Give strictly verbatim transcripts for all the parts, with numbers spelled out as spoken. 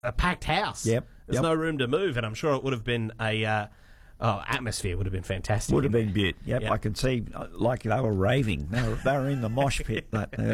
a packed house. Yep. There's yep. no room to move, and I'm sure it would have been a... Uh, Oh, atmosphere would have been fantastic. Would have been beaut. Yep, yep. I can see uh, like they were raving. They were, they were in the mosh pit. But, uh,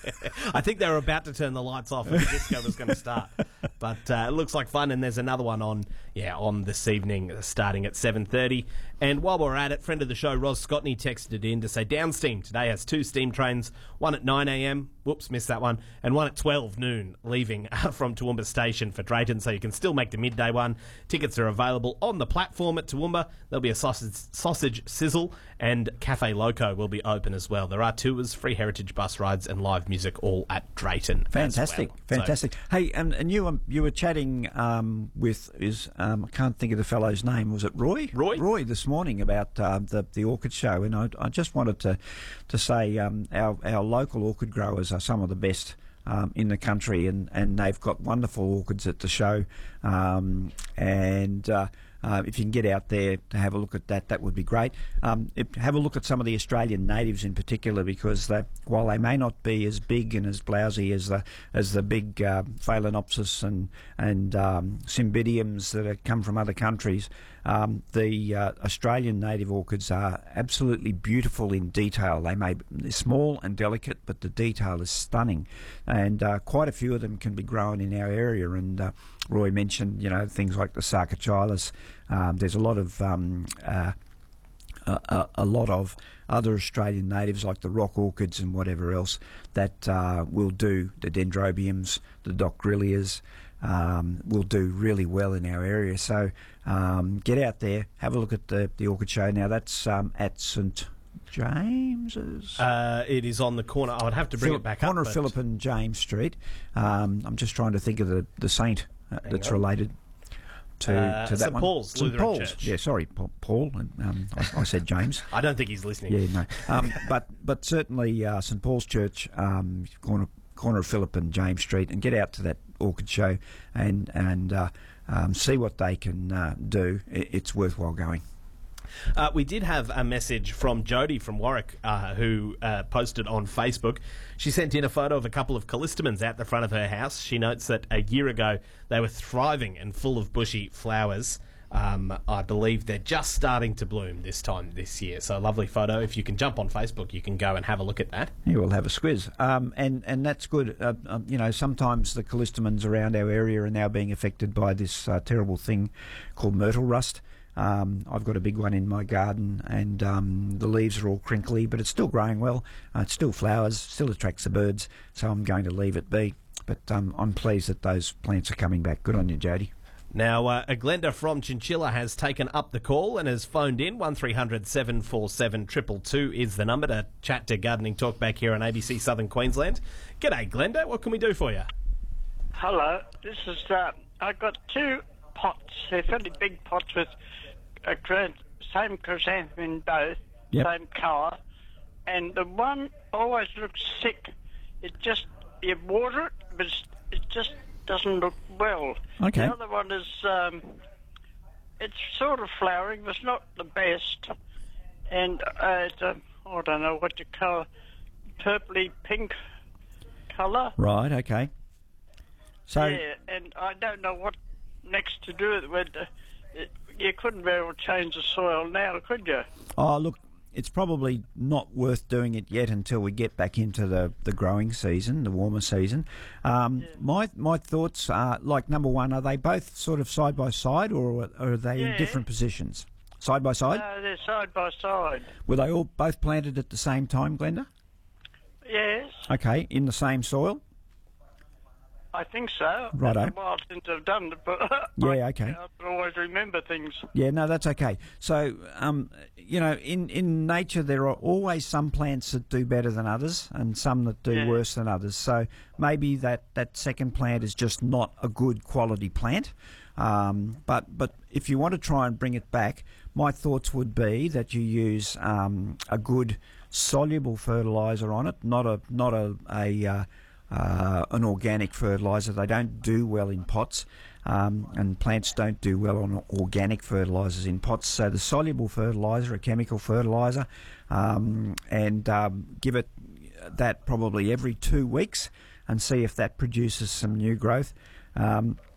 I think they were about to turn the lights off and the disco was going to start. But uh, it looks like fun, and there's another one on, yeah, on this evening, uh, starting at seven thirty. And while we're at it, friend of the show, Ros Scotney, texted in to say Downsteam today has two steam trains, one at nine a.m. Whoops, missed that one, and one at twelve noon, leaving from Toowoomba Station for Drayton, so you can still make the midday one. Tickets are available on the platform at Toowoomba. There'll be a sausage, sausage sizzle, and Cafe Loco will be open as well. There are tours, free heritage bus rides, and live music all at Drayton. Fantastic, well. fantastic. So, hey, and, and you um, you were chatting um, with is um, I can't think of the fellow's name. Was it Roy? Roy. Roy this morning about uh, the the orchid show, and I, I just wanted to to say um, our our local orchid growers are some of the best um, in the country, and, and they've got wonderful orchids at the show, um, and. Uh, Uh, if you can get out there to have a look at that, that would be great. Um, if, have a look at some of the Australian natives in particular, because they, while they may not be as big and as blousy as the as the big uh, Phalaenopsis and and um, Cymbidiums that have come from other countries, um, the uh, Australian native orchids are absolutely beautiful in detail. They may they're small and delicate, but the detail is stunning, and uh, quite a few of them can be grown in our area. And uh, Roy mentioned, you know, things like the Sarcochilas. Um, there's a lot of um, uh, a, a lot of other Australian natives like the rock orchids and whatever else that uh, will do. The Dendrobiums, the Docgrilias um, will do really well in our area. So um, get out there, have a look at the, the orchid show. Now that's um, at St James's. Uh, it is on the corner. I would have to bring Philip, it back corner up. of Phillip and James Street. Um, I'm just trying to think of the the saint uh, that's on. related. To, Uh, to that Saint one. Paul's Saint Lutheran Paul's. Church. Yeah, sorry, Paul. Paul um, I, I said James. I don't think he's listening. Yeah, no. Um, but but certainly uh, Saint Paul's Church, um, corner corner of Phillip and James Street, and get out to that orchid show and and uh, um, see what they can uh, do. It, it's worthwhile going. Uh, we did have a message from Jodie from Warwick uh, who uh, posted on Facebook. She sent in a photo of a couple of callistemons out the front of her house. She notes that a year ago they were thriving and full of bushy flowers. Um, I believe they're just starting to bloom this time this year. So a lovely photo. If you can jump on Facebook, you can go and have a look at that. Yeah, we'll have a squiz. Um, and, and that's good. Uh, um, you know, sometimes the callistemons around our area are now being affected by this uh, terrible thing called myrtle rust. Um, I've got a big one in my garden, and um, the leaves are all crinkly, but it's still growing well. Uh, it still flowers, still attracts the birds, so I'm going to leave it be. But um, I'm pleased that those plants are coming back. Good on you, Jody. Now, uh, a Glenda from Chinchilla has taken up the call and has phoned in. one three hundred seven four seven two two two is the number to chat to Gardening Talk back here on A B C Southern Queensland. G'day, Glenda. What can we do for you? Hello. This is, uh, I've got two pots. They're fairly big pots with a grand, same chrysanthemum in both, Yep. same colour. And the one always looks sick. It just, you water it, but it's, it just doesn't look well. Okay. The other one is, um, it's sort of flowering, but it's not the best. And uh, it's, um, I don't know what you call purpley pink colour. Right, okay. So, Yeah, and I don't know what next to do with it. Uh, it you couldn't very well change the soil now, could you? oh, look, it's probably not worth doing it yet until we get back into the, the growing season, the warmer season. Um, Yeah. My my thoughts are, like, number one, are they both sort of side by side, or, or are they in Yeah. different positions? Side by side? No, they're side by side. Were they all both planted at the same time, Glenda? Yes, Okay, in the same soil? I think so. Righto. It's a while since I've done it, but Yeah, I, okay. I can always remember things. Yeah, no, that's okay. So, um, you know, in, in nature there are always some plants that do better than others and some that do Yeah. worse than others. So maybe that, that second plant is just not a good quality plant. Um, but, but if you want to try and bring it back, my thoughts would be that you use um, a good soluble fertiliser on it, not a not a, a uh, Uh, an organic fertiliser. They don't do well in pots, um, and plants don't do well on organic fertilisers in pots. So the soluble fertiliser, a chemical fertiliser, um, and um, give it that probably every two weeks and see if that produces some new growth. Um,